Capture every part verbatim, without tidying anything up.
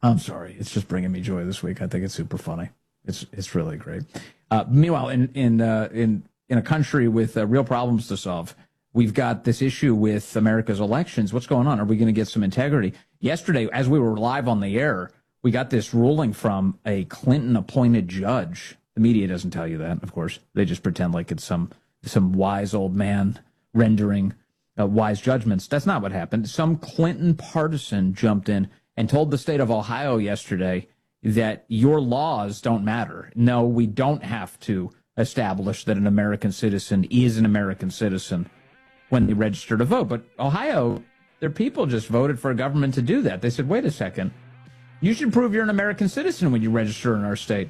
I'm sorry. It's just bringing me joy this week. I think it's super funny. It's it's really great. Uh, meanwhile, in in uh, in in a country with uh, real problems to solve, we've got this issue with America's elections. What's going on? Are we going to get some integrity? Yesterday, as we were live on the air, we got this ruling from a Clinton-appointed judge. The media doesn't tell you that, of course. They just pretend like it's some some wise old man rendering uh, wise judgments. That's not what happened. Some Clinton partisan jumped in and told the state of Ohio yesterday that your laws don't matter. No, we don't have to establish that an American citizen is an American citizen when they register to vote. But Ohio, their people just voted for a government to do that. They said, wait a second, you should prove you're an American citizen when you register in our state.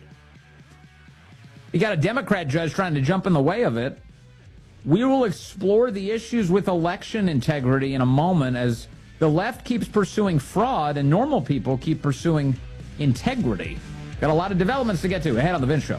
You got a Democrat judge trying to jump in the way of it. We will explore the issues with election integrity in a moment as the left keeps pursuing fraud and normal people keep pursuing integrity. Got a lot of developments to get to ahead on The Vince Show.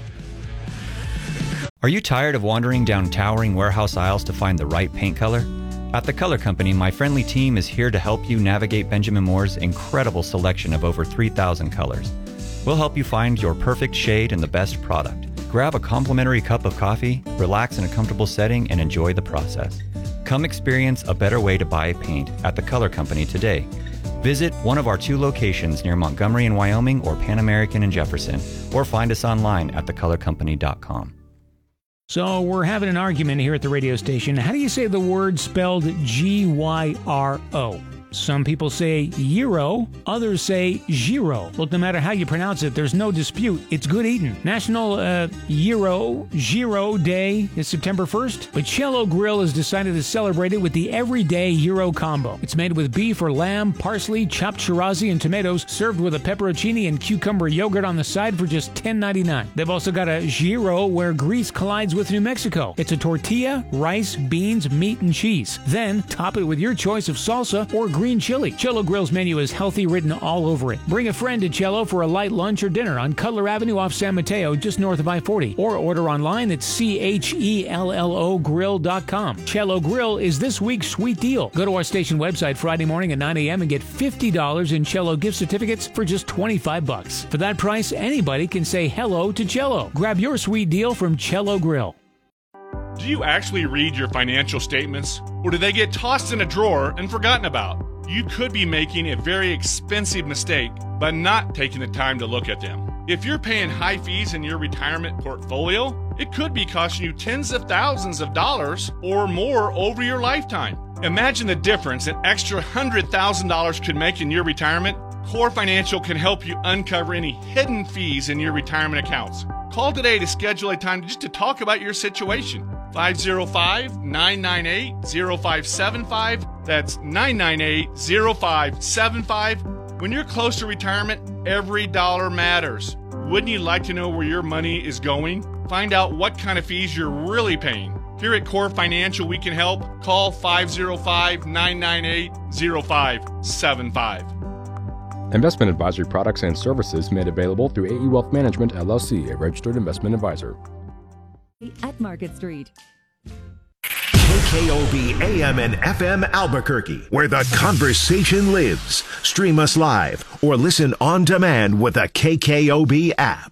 Are you tired of wandering down towering warehouse aisles to find the right paint color? At The Color Company, my friendly team is here to help you navigate Benjamin Moore's incredible selection of over three thousand colors. We'll help you find your perfect shade and the best product. Grab a complimentary cup of coffee, relax in a comfortable setting, and enjoy the process. Come experience a better way to buy paint at The Color Company today. Visit one of our two locations near Montgomery in Wyoming or Pan American in Jefferson, or find us online at the color company dot com. So we're having an argument here at the radio station. How do you say the word spelled G Y R O? Some people say gyro, others say gyro. Look, no matter how you pronounce it, there's no dispute. It's good eating. National uh, Gyro, Gyro Day is September first, but Cello Grill has decided to celebrate it with the Everyday Gyro Combo. It's made with beef or lamb, parsley, chopped chirazi, and tomatoes, served with a pepperoncini and cucumber yogurt on the side for just ten ninety-nine. They've also got a gyro where Greece collides with New Mexico. It's a tortilla, rice, beans, meat, and cheese. Then top it with your choice of salsa or green chili. Cello Grill's menu is healthy written all over it. Bring a friend to Cello for a light lunch or dinner on Cutler Avenue off San Mateo, just north of I forty. Or order online at C H E L L O grill dot com. Cello Grill is this week's sweet deal. Go to our station website Friday morning at nine a.m. and get fifty dollars in Cello gift certificates for just twenty-five bucks. For that price, anybody can say hello to Cello. Grab your sweet deal from Cello Grill. Do you actually read your financial statements, or do they get tossed in a drawer and forgotten about? You could be making a very expensive mistake by not taking the time to look at them. If you're paying high fees in your retirement portfolio, it could be costing you tens of thousands of dollars or more over your lifetime. Imagine the difference an extra one hundred thousand dollars could make in your retirement. Core Financial can help you uncover any hidden fees in your retirement accounts. Call today to schedule a time just to talk about your situation. five oh five, nine nine eight, oh five seven five. That's nine nine eight, oh five seven five. When you're close to retirement, every dollar matters. Wouldn't you like to know where your money is going? Find out what kind of fees you're really paying. Here at Core Financial, we can help. Call five oh five, nine nine eight, oh five seven five. Investment advisory products and services made available through A E Wealth Management, L L C, a registered investment advisor. At Market Street. K K O B A M and F M Albuquerque, where the conversation lives. Stream us live or listen on demand with the K K O B app.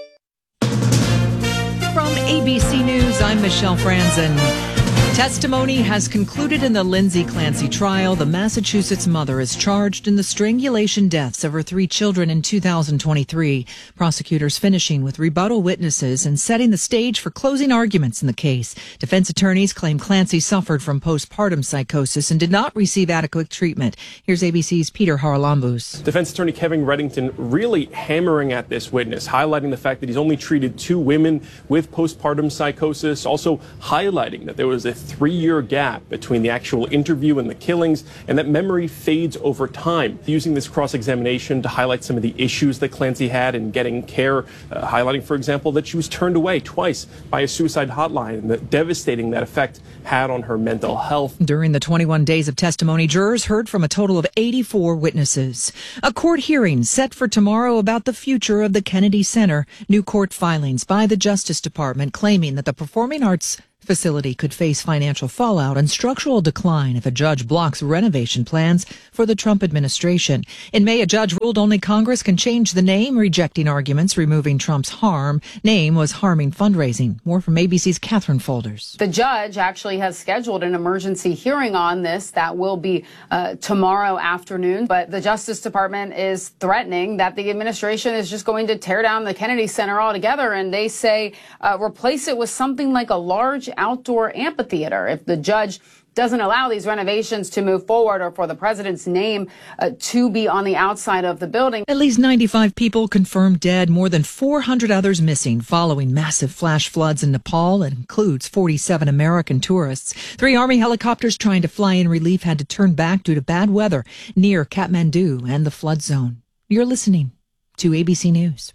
From A B C News, I'm Michelle Franzen. Testimony has concluded in the Lindsay Clancy trial. The Massachusetts mother is charged in the strangulation deaths of her three children in two thousand twenty-three. Prosecutors finishing with rebuttal witnesses and setting the stage for closing arguments in the case. Defense attorneys claim Clancy suffered from postpartum psychosis and did not receive adequate treatment. Here's A B C's Peter Haralambous. Defense attorney Kevin Reddington really hammering at this witness, highlighting the fact that he's only treated two women with postpartum psychosis, also highlighting that there was a three-year gap between the actual interview and the killings, and that memory fades over time. Using this cross-examination to highlight some of the issues that Clancy had in getting care, uh, highlighting, for example, that she was turned away twice by a suicide hotline and the devastating that effect had on her mental health. During the twenty-one days of testimony, jurors heard from a total of eighty-four witnesses. A court hearing set for tomorrow about the future of the Kennedy Center. New court filings by the Justice Department claiming that the Performing Arts facility could face financial fallout and structural decline if a judge blocks renovation plans for the Trump administration. In May, a judge ruled only Congress can change the name, rejecting arguments removing Trump's harm name was harming fundraising. More from A B C's Catherine Folders. The judge actually has scheduled an emergency hearing on this that will be uh, tomorrow afternoon. But the Justice Department is threatening that the administration is just going to tear down the Kennedy Center altogether. And they say uh, replace it with something like a large outdoor amphitheater if the judge doesn't allow these renovations to move forward or for the president's name uh, to be on the outside of the building. At least ninety-five people confirmed dead, more than four hundred others missing following massive flash floods in Nepal. It includes forty-seven American tourists. Three Army helicopters trying to fly in relief had to turn back due to bad weather near Kathmandu and the flood zone. You're listening to A B C News.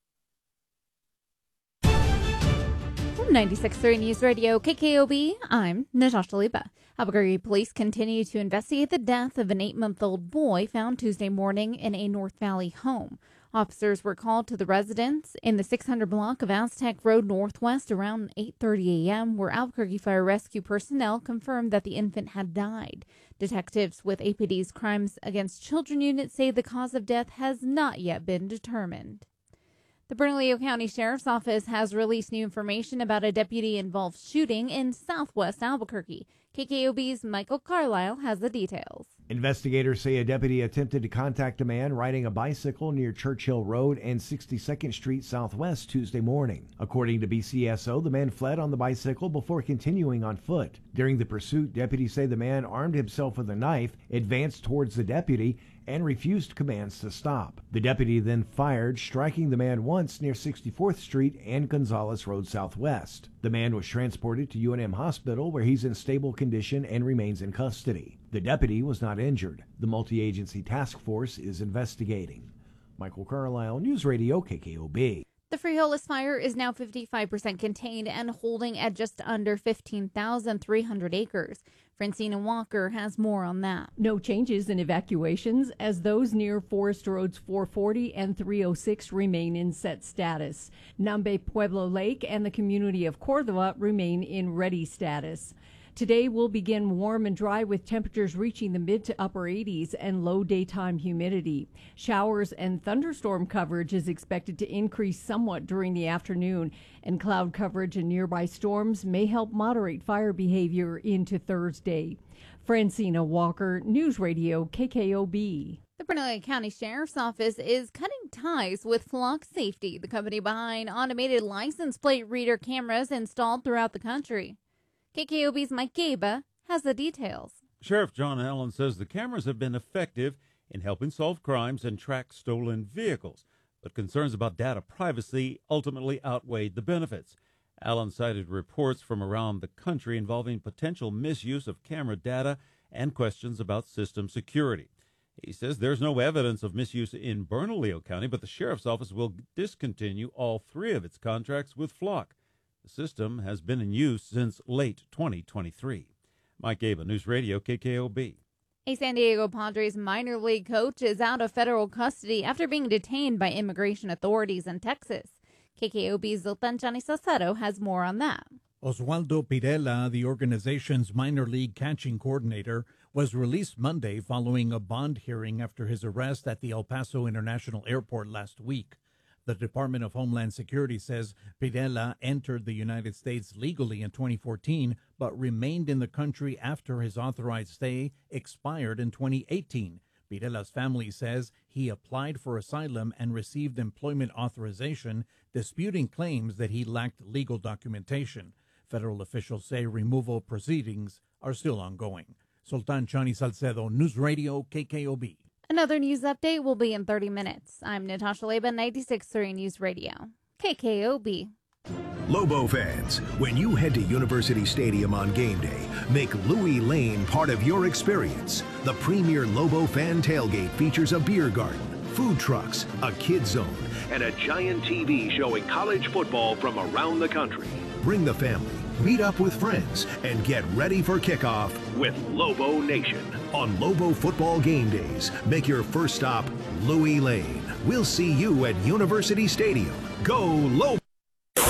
ninety-six point three News Radio K K O B, I'm Natasha Liba. Albuquerque police continue to investigate the death of an eight-month-old boy found Tuesday morning in a North Valley home. Officers were called to the residence in the six hundred block of Aztec Road Northwest around eight thirty a.m., where Albuquerque Fire Rescue personnel confirmed that the infant had died. Detectives with A P D's Crimes Against Children unit say the cause of death has not yet been determined. The Bernalillo County Sheriff's Office has released new information about a deputy-involved shooting in southwest Albuquerque. K K O B's Michael Carlisle has the details. Investigators say a deputy attempted to contact a man riding a bicycle near Churchill Road and sixty-second Street Southwest Tuesday morning. According to B C S O, the man fled on the bicycle before continuing on foot. During the pursuit, deputies say the man armed himself with a knife, advanced towards the deputy, and refused commands to stop. The deputy then fired, striking the man once near sixty-fourth Street and Gonzales Road Southwest. The man was transported to U N M Hospital, where he's in stable condition and remains in custody. The deputy was not injured. The multi-agency task force is investigating. Michael Carlisle, News Radio K K O B. The Frijoles fire is now fifty-five percent contained and holding at just under fifteen thousand three hundred acres. Francina Walker has more on that. No changes in evacuations, as those near Forest Roads four forty and three oh six remain in set status. Nambe Pueblo Lake and the community of Cordova remain in ready status. Today will begin warm and dry with temperatures reaching the mid to upper eighties and low daytime humidity. Showers and thunderstorm coverage is expected to increase somewhat during the afternoon, and cloud coverage and nearby storms may help moderate fire behavior into Thursday. Francina Walker, News Radio K K O B. The Bernalillo County Sheriff's Office is cutting ties with Flock Safety, the company behind automated license plate reader cameras installed throughout the country. K K O B's Mike Gaba has the details. Sheriff John Allen says the cameras have been effective in helping solve crimes and track stolen vehicles, but concerns about data privacy ultimately outweighed the benefits. Allen cited reports from around the country involving potential misuse of camera data and questions about system security. He says there's no evidence of misuse in Bernalillo County, but the Sheriff's Office will discontinue all three of its contracts with Flock. The system has been in use since late twenty twenty-three. Mike Gaba, News Radio K K O B. A San Diego Padres minor league coach is out of federal custody after being detained by immigration authorities in Texas. K K O B's Zoltan Johnny Salcedo has more on that. Oswaldo Pirela, the organization's minor league catching coordinator, was released Monday following a bond hearing after his arrest at the El Paso International Airport last week. The Department of Homeland Security says Pirela entered the United States legally in twenty fourteen, but remained in the country after his authorized stay expired in twenty eighteen. Pirela's family says he applied for asylum and received employment authorization, disputing claims that he lacked legal documentation. Federal officials say removal proceedings are still ongoing. Sultan Chani Salcedo, News Radio K K O B. Another news update will be in thirty minutes. I'm Natasha Leba, ninety-six point three News Radio, K K O B. Lobo fans, when you head to University Stadium on game day, make Louis Lane part of your experience. The premier Lobo fan tailgate features a beer garden, food trucks, a kid zone, and a giant T V showing college football from around the country. Bring the family, meet up with friends, and get ready for kickoff with Lobo Nation. On Lobo football game days, make your first stop Louis Lane. We'll see you at University Stadium. Go Lobo!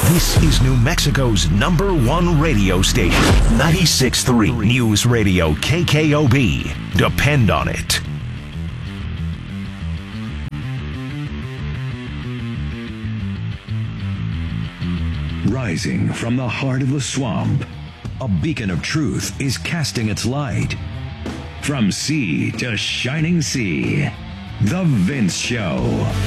This is New Mexico's number one radio station, ninety-six point three News Radio K K O B. Depend on it. Rising from the heart of the swamp, a beacon of truth is casting its light. From sea to shining sea, The Vince Show.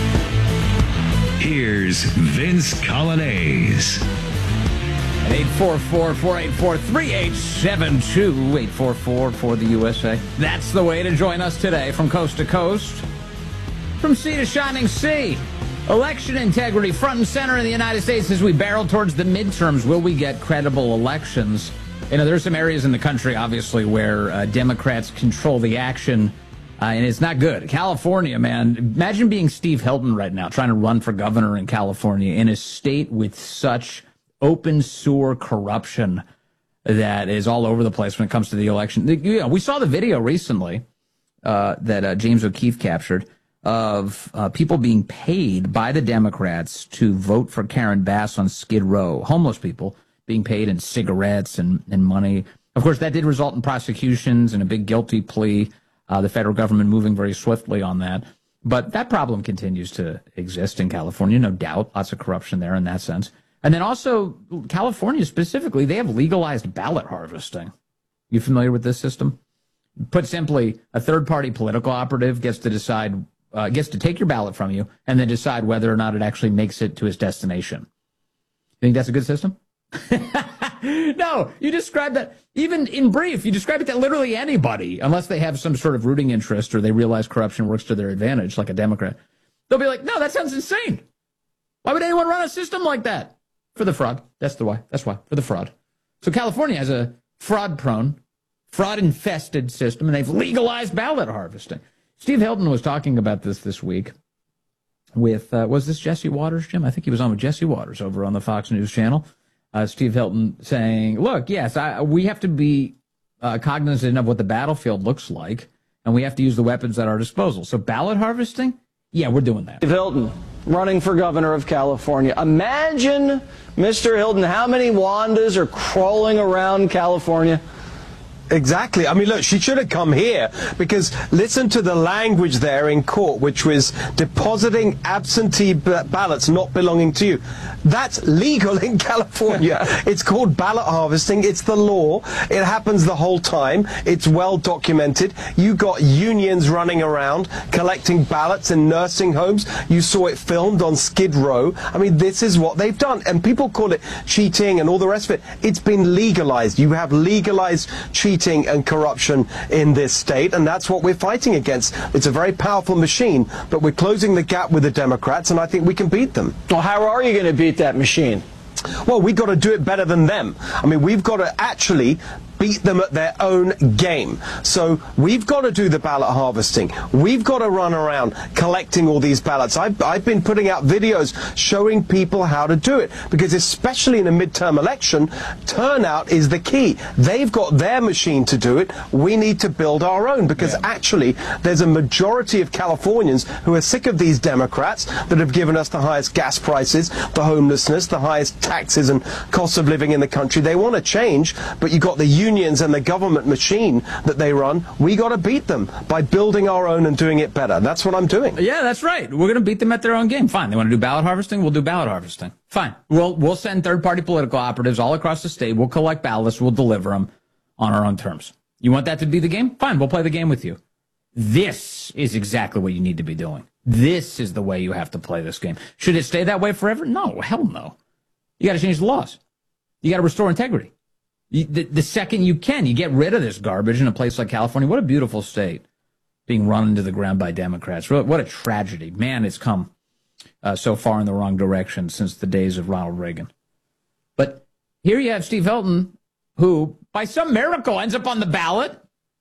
Here's Vince Coglianese. eight four four, four eight four, three eight seven two, eight four four for the U S A. That's the way to join us today from coast to coast, from sea to shining sea. Election integrity front and center in the United States as we barrel towards the midterms. Will we get credible elections? You know, there's some areas in the country, obviously, where uh, Democrats control the action, uh, and it's not good. California, man, imagine being Steve Hilton right now, trying to run for governor in California, in a state with such open sewer corruption that is all over the place when it comes to the election. You know, we saw the video recently uh, that uh, James O'Keefe captured of uh, people being paid by the Democrats to vote for Karen Bass on Skid Row. Homeless people being paid in cigarettes and, and money. Of course, that did result in prosecutions and a big guilty plea. Uh, the federal government moving very swiftly on that. But that problem continues to exist in California, no doubt. Lots of corruption there in that sense. And then also, California specifically, they have legalized ballot harvesting. You familiar with this system? Put simply, a third-party political operative gets to decide Uh, gets to take your ballot from you and then decide whether or not it actually makes it to its destination. You think that's a good system? No, you describe that, even in brief, you describe it to literally anybody, unless they have some sort of rooting interest or they realize corruption works to their advantage, like a Democrat. They'll be like, no, that sounds insane. Why would anyone run a system like that? For the fraud. That's the why. That's why. For the fraud. So California has a fraud-prone, fraud-infested system, and they've legalized ballot harvesting. Steve Hilton was talking about this this week with, uh, was this Jesse Waters, Jim? I think he was on with Jesse Waters over on the Fox News channel. Uh, Steve Hilton saying, look, yes, I, we have to be uh, cognizant of what the battlefield looks like, and we have to use the weapons at our disposal. So ballot harvesting? Yeah, we're doing that. Steve Hilton, running for governor of California. Imagine, Mister Hilton, how many Wandas are crawling around California? Exactly. I mean, look, she should have come here, because listen to the language there in court, which was depositing absentee ballots not belonging to you. That's legal in California. It's called ballot harvesting. It's the law. It happens the whole time. It's well documented. You got unions running around collecting ballots in nursing homes. You saw it filmed on Skid Row. I mean, this is what they've done. And people call it cheating and all the rest of it. It's been legalized. You have legalized cheating and corruption in this state, and that's what we're fighting against. It's a very powerful machine, but we're closing the gap with the Democrats, and I think we can beat them. Well, how are you going to beat that machine? Well, we've got to do it better than them. I mean, we've got to actually beat them at their own game. So we've got to do the ballot harvesting. We've got to run around collecting all these ballots. I've, I've been putting out videos showing people how to do it, because especially in a midterm election, turnout is the key. They've got their machine to do it. We need to build our own, because yeah. actually there's a majority of Californians who are sick of these Democrats that have given us the highest gas prices, the homelessness, the highest taxes and cost of living in the country. They want to change, but you've got the unions and the government machine that they run. We got to beat them by building our own and doing it better. That's what I'm doing. Yeah, that's right. We're going to beat them at their own game. Fine. They want to do ballot harvesting? We'll do ballot harvesting. Fine. We'll we'll send third-party political operatives all across the state. We'll collect ballots. We'll deliver them on our own terms. You want that to be the game? Fine. We'll play the game with you. This is exactly what you need to be doing. This is the way you have to play this game. Should it stay that way forever? No. Hell no. You got to change the laws. You got to restore integrity. You, the, the second you can, you get rid of this garbage in a place like California. What a beautiful state being run into the ground by Democrats. What a tragedy. Man, it's come uh, so far in the wrong direction since the days of Ronald Reagan. But here you have Steve Hilton, who, by some miracle, ends up on the ballot.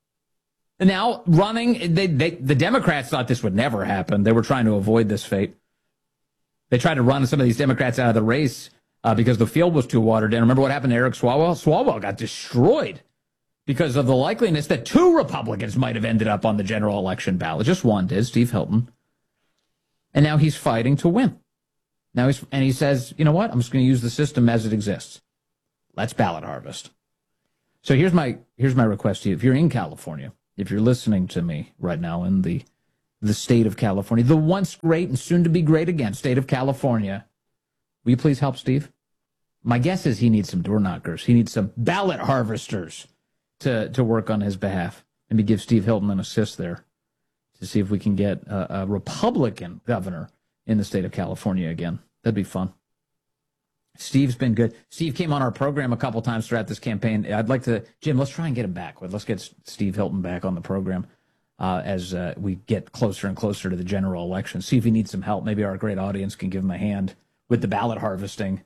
And now running, they, they, the Democrats thought this would never happen. They were trying to avoid this fate. They tried to run some of these Democrats out of the race Uh, because the field was too watered down. Remember what happened to Eric Swalwell? Swalwell got destroyed because of the likeliness that two Republicans might have ended up on the general election ballot. Just one did, Steve Hilton. And now he's fighting to win. Now he's, and he says, you know what? I'm just going to use the system as it exists. Let's ballot harvest. So here's my here's my request to you. If you're in California, if you're listening to me right now in the the state of California, the once great and soon to be great again state of California, will you please help Steve? My guess is he needs some door knockers. He needs some ballot harvesters to, to work on his behalf. Maybe give Steve Hilton an assist there to see if we can get a, a Republican governor in the state of California again. That'd be fun. Steve's been good. Steve came on our program a couple times throughout this campaign. I'd like to, Jim, let's try and get him back. Let's get Steve Hilton back on the program uh, as uh, we get closer and closer to the general election. See if he needs some help. Maybe our great audience can give him a hand with the ballot harvesting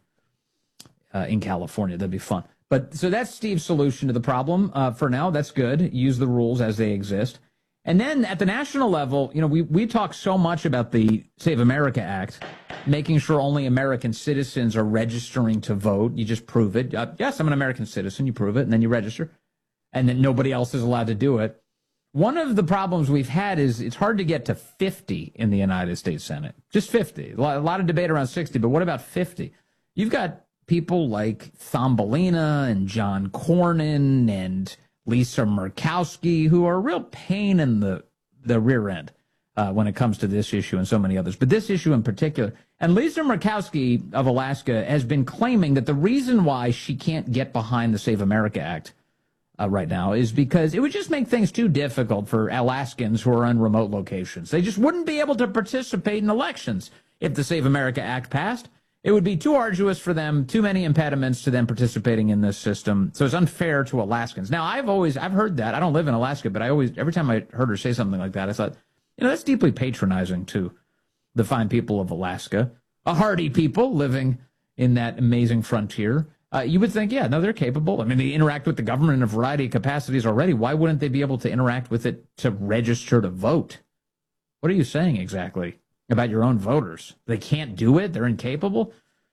uh, in California. That'd be fun. But so that's Steve's solution to the problem uh, for now. That's good. Use the rules as they exist. And then at the national level, you know, we, we talk so much about the Save America Act, making sure only American citizens are registering to vote. You just prove it. Uh, yes, I'm an American citizen. You prove it, and then you register. And then nobody else is allowed to do it. One of the problems we've had is it's hard to get to fifty in the United States Senate. Just fifty. A lot, a lot of debate around sixty, but what about fifty? You've got people like Thumbelina and John Cornyn and Lisa Murkowski, who are a real pain in the, the rear end uh, when it comes to this issue and so many others. But this issue in particular. And Lisa Murkowski of Alaska has been claiming that the reason why she can't get behind the Save America Act uh, right now is because it would just make things too difficult for Alaskans who are in remote locations. They just wouldn't be able to participate in elections if the Save America Act passed. It would be too arduous for them, too many impediments to them participating in this system. So it's unfair to Alaskans. Now, I've always, I've heard that. I don't live in Alaska, but I always, every time I heard her say something like that, I thought, you know, that's deeply patronizing to the fine people of Alaska, a hardy people living in that amazing frontier. Uh, you would think, yeah, no, they're capable. I mean, they interact with the government in a variety of capacities already. Why wouldn't they be able to interact with it to register to vote? What are you saying exactly about your own voters? They can't do it? They're incapable?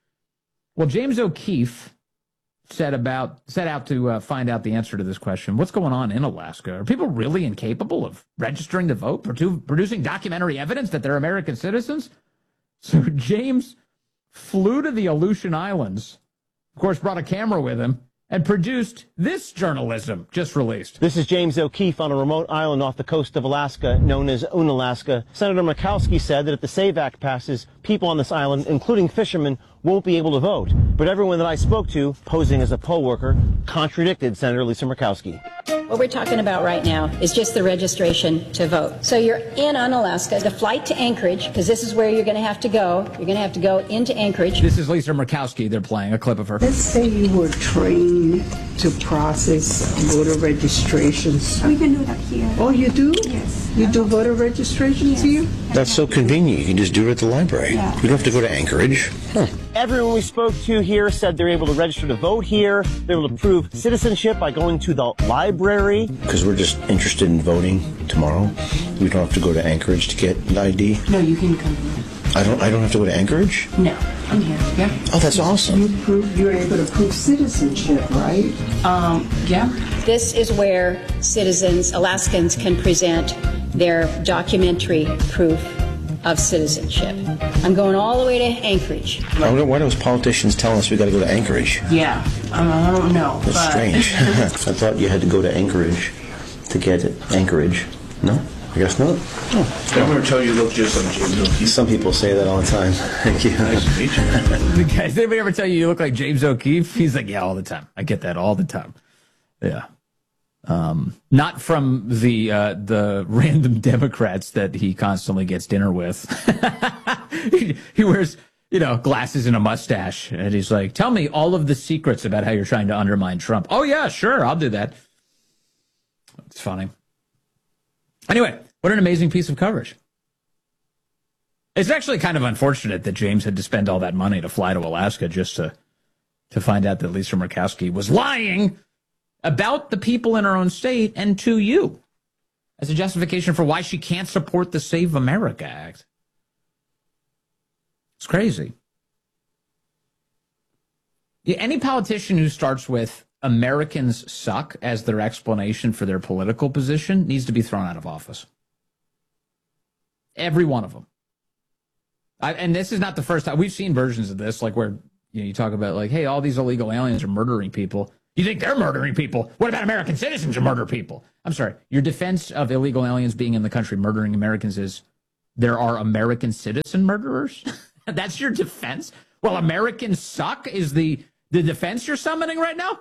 Well, James O'Keefe set about set out to uh, find out the answer to this question. What's going on in Alaska? Are people really incapable of registering to vote, produ- producing documentary evidence that they're American citizens? So James flew to the Aleutian Islands, of course, brought a camera with him, and produced this journalism just released. This is James O'Keefe on a remote island off the coast of Alaska known as Unalaska. Senator Murkowski said that if the SAVE Act passes, people on this island, including fishermen, won't be able to vote. But everyone that I spoke to, posing as a poll worker, contradicted Senator Lisa Murkowski. What we're talking about right now is just the registration to vote. So you're in Unalaska, the flight to Anchorage, because this is where you're going to have to go. You're going to have to go into Anchorage. This is Lisa Murkowski. They're playing a clip of her. Let's say you were trained to process voter registrations. We can do that here. Oh, you do? Yes. You do voter registrations yes. here? That's so convenient. You can just do it at the library. Yeah. You don't have to go to Anchorage. Huh. Everyone we spoke to here said they're able to register to vote here. They're able to prove citizenship by going to the library. Because we're just interested in voting tomorrow. We don't have to go to Anchorage to get an I D. No, you can come here. I don't. I don't have to go to Anchorage. No, I'm here. Yeah. Oh, that's awesome. You prove you're able to prove citizenship, right? Um. Yeah. This is where citizens, Alaskans, can present their documentary proof of citizenship. I'm going all the way to Anchorage. I don't know why those politicians telling us we got to go to Anchorage. Yeah, um, I don't know. That's but... strange. I thought you had to go to Anchorage to get it. Anchorage. No, I guess not. Oh. Did I ever tell you you look just like James O'Keefe? Some people say that all the time. Thank you. Nice to meet you. Did anybody ever tell you you look like James O'Keefe? He's like, yeah, all the time. I get that all the time. Yeah. Um, not from the uh, the random Democrats that he constantly gets dinner with. he, he wears, you know, glasses and a mustache, and he's like, "Tell me all of the secrets about how you're trying to undermine Trump." Oh yeah, sure, I'll do that. It's funny. Anyway, what an amazing piece of coverage. It's actually kind of unfortunate that James had to spend all that money to fly to Alaska just to to find out that Lisa Murkowski was lying about the people in her own state and to you as a justification for why she can't support the Save America Act. It's crazy. Yeah, any politician who starts with Americans suck as their explanation for their political position needs to be thrown out of office. Every one of them. I, and this is not the first time. We've seen versions of this, like where you know you talk about like, hey, all these illegal aliens are murdering people. You think they're murdering people? What about American citizens who murder people? I'm sorry. Your defense of illegal aliens being in the country murdering Americans is there are American citizen murderers? That's your defense? Well, Americans suck is the, the defense you're summoning right now?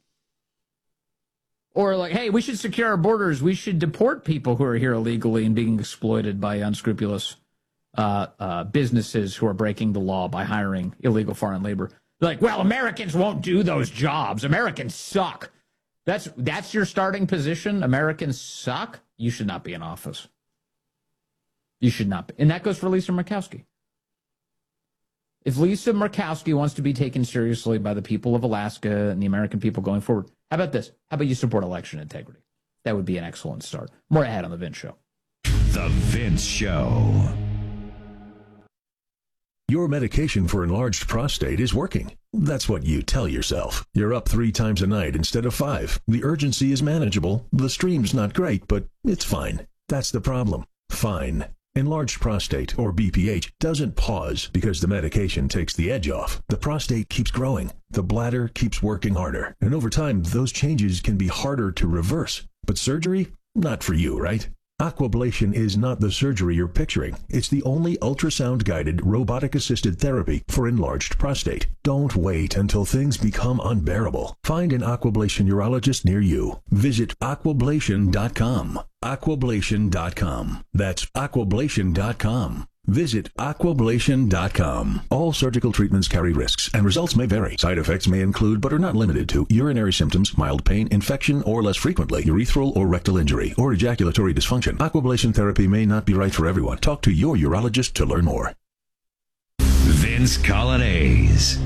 Or like, hey, we should secure our borders. We should deport people who are here illegally and being exploited by unscrupulous uh, uh, businesses who are breaking the law by hiring illegal foreign labor. Like, well, Americans won't do those jobs. Americans suck. That's that's your starting position. Americans suck. You should not be in office. You should not be. And that goes for Lisa Murkowski. If Lisa Murkowski wants to be taken seriously by the people of Alaska and the American people going forward, how about this? How about you support election integrity? That would be an excellent start. More ahead on The Vince Show. The Vince Show. Your medication for enlarged prostate is working. That's what you tell yourself. You're up three times a night instead of five. The urgency is manageable. The stream's not great, but it's fine. That's the problem. Fine. Enlarged prostate, or B P H, doesn't pause because the medication takes the edge off. The prostate keeps growing. The bladder keeps working harder. And over time, those changes can be harder to reverse. But surgery? Not for you, right? Aquablation is not the surgery you're picturing. It's the only ultrasound-guided, robotic-assisted therapy for enlarged prostate. Don't wait until things become unbearable. Find an Aquablation urologist near you. Visit aquablation dot com. aquablation dot com. That's aquablation dot com. Visit aquablation dot com. All surgical treatments carry risks, and results may vary. Side effects may include, but are not limited to, urinary symptoms, mild pain, infection, or less frequently, urethral or rectal injury, or ejaculatory dysfunction. Aquablation therapy may not be right for everyone. Talk to your urologist to learn more. Vince Colonnese.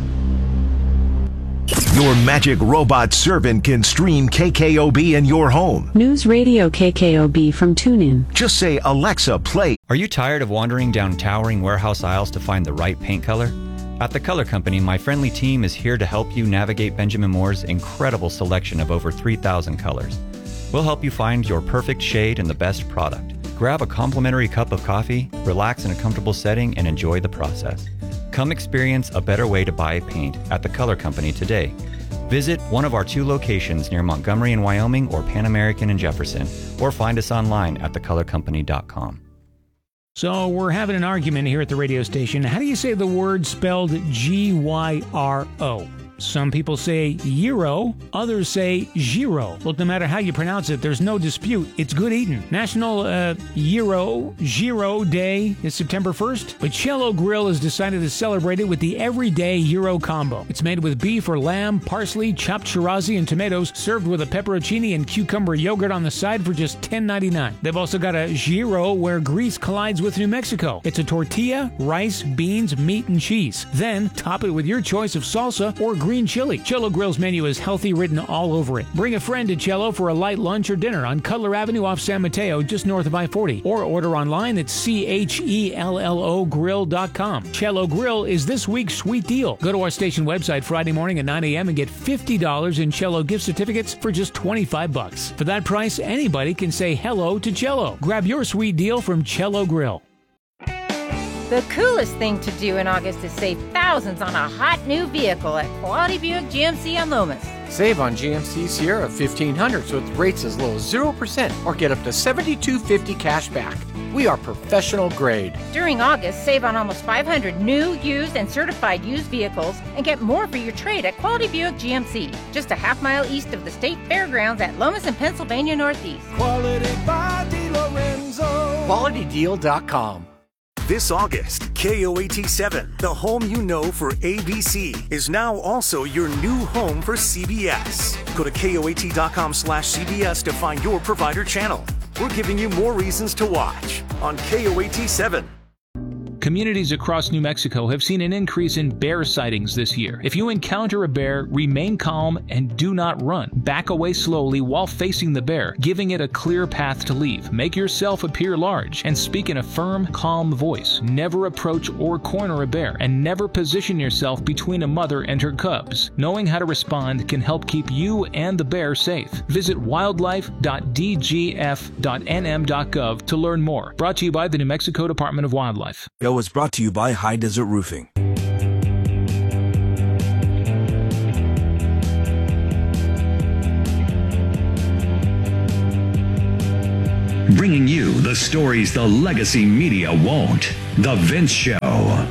Your magic robot servant can stream K K O B in your home. News Radio K K O B from TuneIn. Just say, Alexa, play. Are you tired of wandering down towering warehouse aisles to find the right paint color? At The Color Company, my friendly team is here to help you navigate Benjamin Moore's incredible selection of over three thousand colors. We'll help you find your perfect shade and the best product. Grab a complimentary cup of coffee, relax in a comfortable setting, and enjoy the process. Come experience a better way to buy paint at The Color Company today. Visit one of our two locations near Montgomery in Wyoming or Pan American in Jefferson, or find us online at the color company dot com. So we're having an argument here at the radio station. How do you say the word spelled G Y R O? Some people say gyro, others say gyro. Look, no matter how you pronounce it, there's no dispute. It's good eating. National uh, Gyro, Gyro Day is September first, but Cello Grill has decided to celebrate it with the Everyday Gyro Combo. It's made with beef or lamb, parsley, chopped chirazi, and tomatoes, served with a pepperoncini and cucumber yogurt on the side for just ten ninety-nine. They've also got a gyro where Greece collides with New Mexico. It's a tortilla, rice, beans, meat, and cheese. Then top it with your choice of salsa or green chili. Cello Grill's menu is healthy written all over it. Bring a friend to Cello for a light lunch or dinner on Cutler Avenue off San Mateo, just north of I forty. Or order online at C H E L L O grill dot com. Cello Grill is this week's sweet deal. Go to our station website Friday morning at nine a.m. and get fifty dollars in Cello gift certificates for just twenty-five bucks. For that price, anybody can say hello to Cello. Grab your sweet deal from Cello Grill. The coolest thing to do in August is save thousands on a hot new vehicle at Quality Buick G M C on Lomas. Save on G M C Sierra fifteen hundreds with rates as low as zero percent or get up to seventy-two fifty cash back. We are professional grade. During August, save on almost five hundred new, used, and certified used vehicles and get more for your trade at Quality Buick G M C, just a half mile east of the State Fairgrounds at Lomas and Pennsylvania Northeast. Quality by DeLorenzo. Quality Deal dot com. This August, K O A T seven, the home you know for A B C, is now also your new home for C B S. Go to K O A T dot com slash C B S to find your provider channel. We're giving you more reasons to watch on K O A T seven. Communities across New Mexico have seen an increase in bear sightings this year. If you encounter a bear, remain calm and do not run. Back away slowly while facing the bear, giving it a clear path to leave. Make yourself appear large and speak in a firm, calm voice. Never approach or corner a bear, and never position yourself between a mother and her cubs. Knowing how to respond can help keep you and the bear safe. Visit wildlife dot d g f dot n m dot gov to learn more. Brought to you by the New Mexico Department of Wildlife. show is brought to you by High Desert Roofing. Bringing you the stories the legacy media won't. The Vince Show.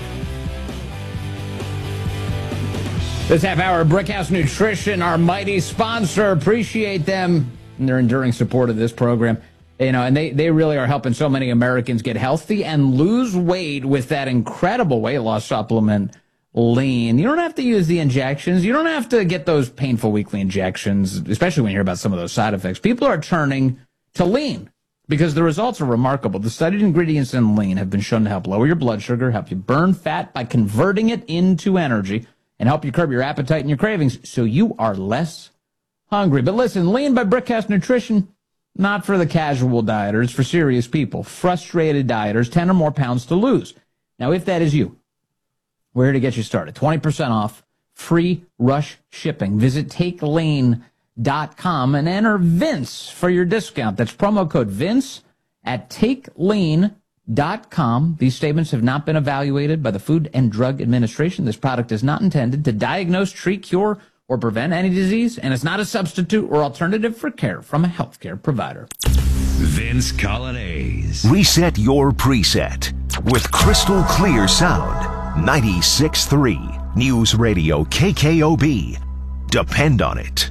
This half hour of Brickhouse Nutrition, our mighty sponsor. Appreciate them and their enduring support of this program. You know, and they, they really are helping so many Americans get healthy and lose weight with that incredible weight loss supplement, Lean. You don't have to use the injections. You don't have to get those painful weekly injections, especially when you hear about some of those side effects. People are turning to Lean because the results are remarkable. The studied ingredients in Lean have been shown to help lower your blood sugar, help you burn fat by converting it into energy, and help you curb your appetite and your cravings so you are less hungry. But listen, Lean by Brickhouse Nutrition, not for the casual dieters, it's for serious people, frustrated dieters, ten or more pounds to lose. Now, if that is you, we're here to get you started. twenty percent off, free rush shipping. Visit take lean dot com and enter Vince for your discount. That's promo code Vince at take lean dot com. These statements have not been evaluated by the Food and Drug Administration. This product is not intended to diagnose, treat, cure, or prevent any disease, and it's not a substitute or alternative for care from a healthcare provider. Vince Colonnese. Reset your preset with crystal clear sound. ninety-six point three News Radio K K O B. Depend on it.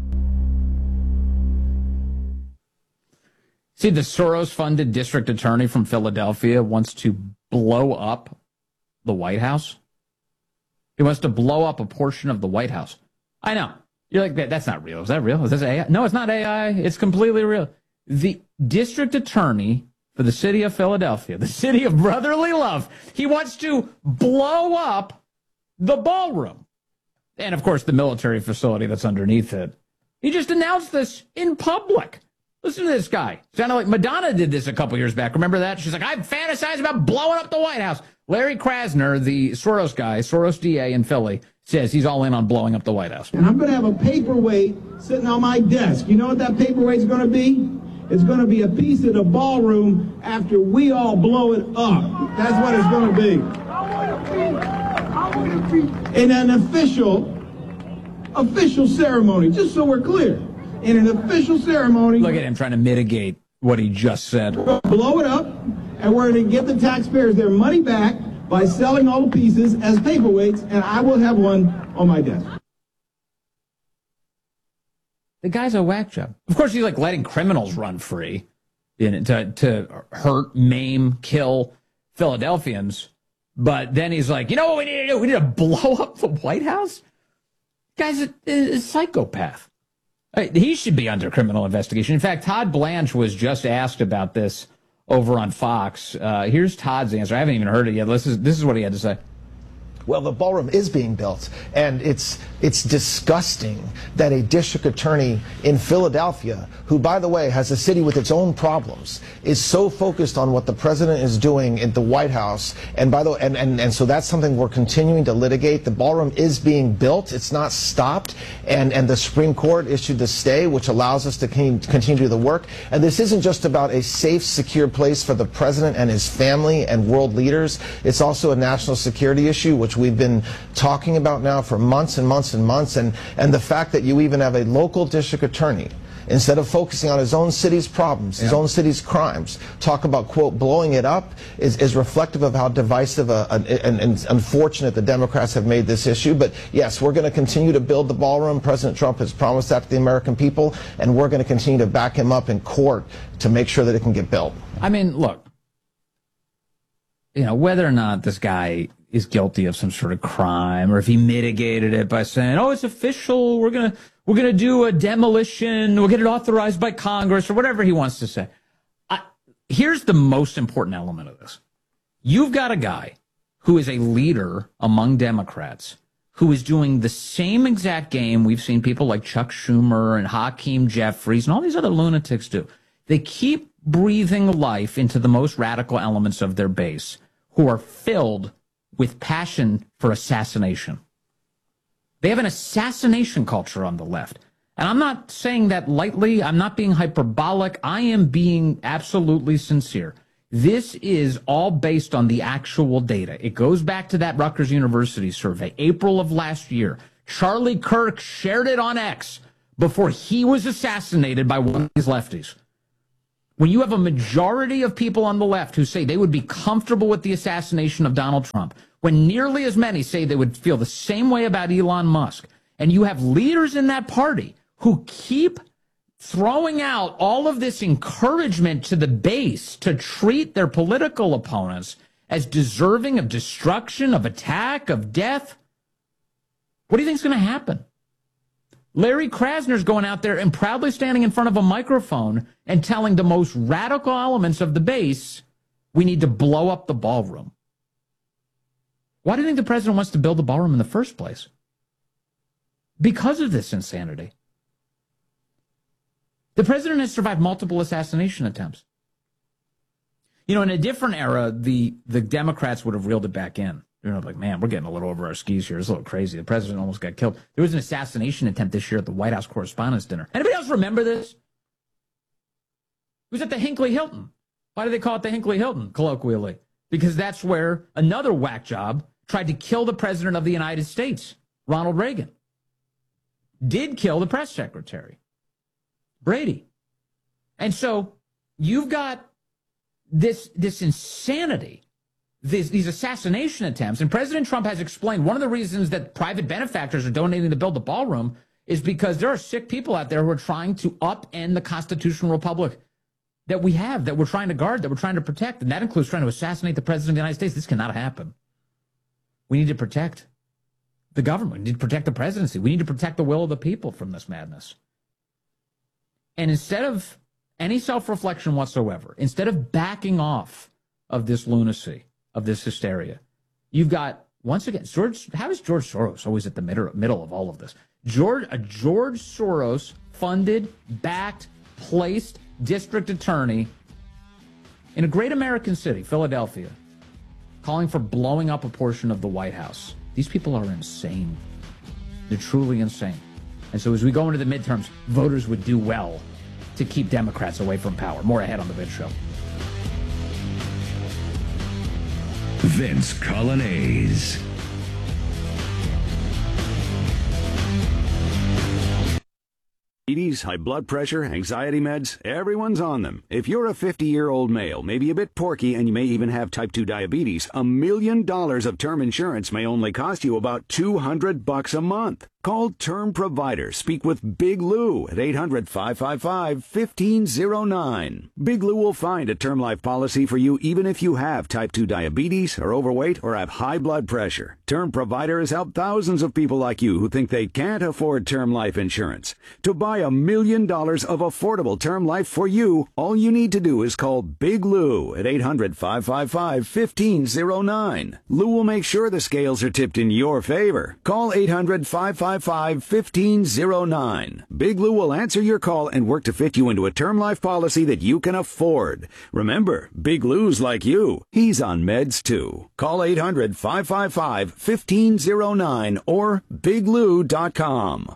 See, the Soros-funded district attorney from Philadelphia wants to blow up the White House. He wants to blow up a portion of the White House. I know. You're like, that's not real. Is that real? Is this A I? No, it's not A I. It's completely real. The district attorney for the city of Philadelphia, the city of brotherly love, he wants to blow up the ballroom. And, of course, the military facility that's underneath it. He just announced this in public. Listen to this guy. Sounded like Madonna did this a couple years back. Remember that? She's like, I've fantasized about blowing up the White House. Larry Krasner, the Soros guy, Soros D A in Philly, says he's all in on blowing up the White House. And I'm going to have a paperweight sitting on my desk. You know what that paperweight's going to be? It's going to be a piece of the ballroom after we all blow it up. That's what it's going to be. In an official, official ceremony, just so we're clear. In an official ceremony. Look at him trying to mitigate what he just said. Blow it up, and we're going to give the taxpayers their money back by selling all the pieces as paperweights, and I will have one on my desk. The guy's a whack job. Of course, he's like letting criminals run free in, to, to hurt, maim, kill Philadelphians. But then he's like, you know what we need to do? We need to blow up the White House? The guy's a, a psychopath. He should be under criminal investigation. In fact, Todd Blanche was just asked about this over on Fox. Uh, here's Todd's answer. I haven't even heard it yet. This is, this is what he had to say. Well, the ballroom is being built, and it's it's disgusting that a district attorney in Philadelphia, who, by the way, has a city with its own problems, is so focused on what the president is doing at the White House. And by the way, and, and, and so that's something we're continuing to litigate. The ballroom is being built. It's not stopped. And, and the Supreme Court issued the stay, which allows us to continue to do the work. And this isn't just about a safe, secure place for the president and his family and world leaders. It's also a national security issue, which we've been talking about now for months and months and months. And, and the fact that you even have a local district attorney, instead of focusing on his own city's problems, his yeah. own city's crimes, talk about, quote, blowing it up, is, is reflective of how divisive a, a, and, and unfortunate the Democrats have made this issue. But yes, we're going to continue to build the ballroom. President Trump has promised that to the American people, and we're going to continue to back him up in court to make sure that it can get built. I mean, look, you know, whether or not this guy is guilty of some sort of crime, or if he mitigated it by saying, oh, it's official, we're going to we're gonna do a demolition, we'll get it authorized by Congress, or whatever he wants to say. I, here's the most important element of this. You've got a guy who is a leader among Democrats who is doing the same exact game we've seen people like Chuck Schumer and Hakeem Jeffries and all these other lunatics do. They keep breathing life into the most radical elements of their base, who are filled with passion for assassination. They have an assassination culture on the left. And I'm not saying that lightly. I'm not being hyperbolic. I am being absolutely sincere. This is all based on the actual data. It goes back to that Rutgers University survey, April of last year. Charlie Kirk shared it on X before he was assassinated by one of these lefties. When you have a majority of people on the left who say they would be comfortable with the assassination of Donald Trump, when nearly as many say they would feel the same way about Elon Musk, and you have leaders in that party who keep throwing out all of this encouragement to the base to treat their political opponents as deserving of destruction, of attack, of death, what do you think is going to happen? Larry Krasner's going out there and proudly standing in front of a microphone and telling the most radical elements of the base, we need to blow up the ballroom. Why do you think the president wants to build the ballroom in the first place? Because of this insanity. The president has survived multiple assassination attempts. You know, in a different era, the, the Democrats would have reeled it back in. They're like, man, we're getting a little over our skis here. It's a little crazy. The president almost got killed. There was an assassination attempt this year at the White House Correspondents' Dinner. Anybody else remember this? It was at the Hinckley Hilton. Why do they call it the Hinckley Hilton, colloquially? Because that's where another whack job tried to kill the president of the United States, Ronald Reagan. Did kill the press secretary, Brady. And so you've got this, this insanity, this, these assassination attempts. And President Trump has explained one of the reasons that private benefactors are donating to build the ballroom is because there are sick people out there who are trying to upend the constitutional republic that we have, that we're trying to guard, that we're trying to protect. And that includes trying to assassinate the president of the United States. This cannot happen. We need to protect the government. We need to protect the presidency. We need to protect the will of the people from this madness. And instead of any self-reflection whatsoever, instead of backing off of this lunacy, of this hysteria, you've got, once again, George, how is George Soros always at the middle, middle of all of this? George, a George Soros funded, backed, placed district attorney in a great American city, Philadelphia, calling for blowing up a portion of the White House. These people are insane. They're truly insane. And so as we go into the midterms, voters would do well to keep Democrats away from power. More ahead on The Vince Show. Vince Coglianese. Diabetes, high blood pressure, anxiety meds, everyone's on them. If you're a fifty-year-old male, maybe a bit porky, and you may even have type two diabetes, a million dollars of term insurance may only cost you about two hundred bucks a month. Call Term Provider. Speak with Big Lou at eight hundred, five five five, one five zero nine. Big Lou will find a term life policy for you even if you have type two diabetes, are overweight, or have high blood pressure. Term Provider has helped thousands of people like you who think they can't afford term life insurance. To buy a million dollars of affordable term life for you, all you need to do is call Big Lou at eight hundred, five five five, one five zero nine. Lou will make sure the scales are tipped in your favor. Call eight hundred, five five five, one five zero nine. Big Lou will answer your call and work to fit you into a term life policy that you can afford. Remember, Big Lou's like you. He's on meds too. Call eight hundred, five five five, one five zero nine or big lou dot com.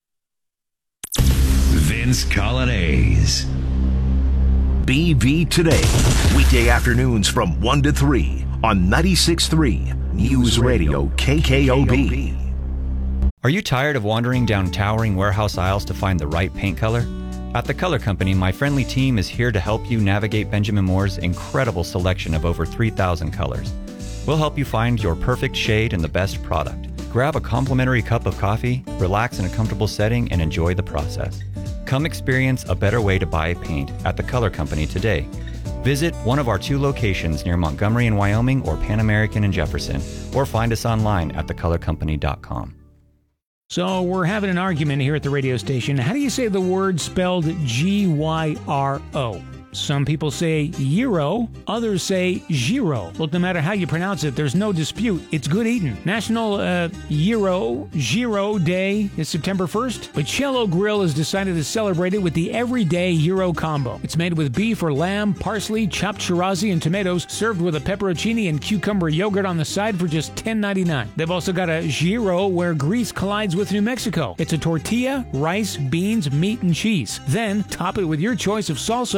Vince Coglianese. B B Today, weekday afternoons from one to three on ninety-six point three News Radio K K O B. Are you tired of wandering down towering warehouse aisles to find the right paint color? At The Color Company, my friendly team is here to help you navigate Benjamin Moore's incredible selection of over three thousand colors. We'll help you find your perfect shade and the best product. Grab a complimentary cup of coffee, relax in a comfortable setting, and enjoy the process. Come experience a better way to buy paint at The Color Company today. Visit one of our two locations near Montgomery in Wyoming or Pan American in Jefferson, or find us online at the color company dot com. So we're having an argument here at the radio station. How do you say the word spelled G Y R O? Some people say gyro, others say gyro. Look, no matter how you pronounce it, there's no dispute. It's good eating. National uh, Gyro, Gyro Day is September first, but Cello Grill has decided to celebrate it with the Everyday Gyro Combo. It's made with beef or lamb, parsley, chopped chirazi, and tomatoes, served with a pepperoncini and cucumber yogurt on the side for just ten ninety-nine. They've also got a gyro where Greece collides with New Mexico. It's a tortilla, rice, beans, meat, and cheese. Then top it with your choice of salsa or green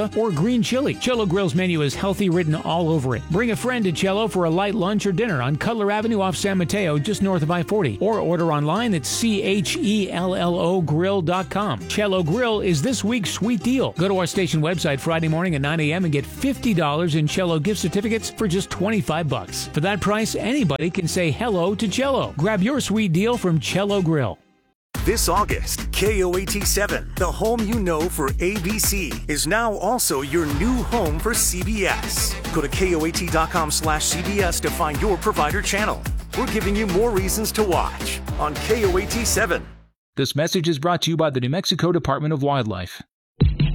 green chili. Cello Grill's menu is healthy written all over it. Bring a friend to Cello for a light lunch or dinner on Cutler Avenue off San Mateo, just north of I forty. Or order online at C H E L L O grill dot com. Cello Grill is this week's sweet deal. Go to our station website Friday morning at nine a.m. and get fifty dollars in Cello gift certificates for just twenty-five bucks. For that price, anybody can say hello to Cello. Grab your sweet deal from Cello Grill. This August, K O A T seven, the home you know for A B C, is now also your new home for C B S. Go to K O A T dot com slash C B S to find your provider channel. We're giving you more reasons to watch on K O A T seven. This message is brought to you by the New Mexico Department of Wildlife.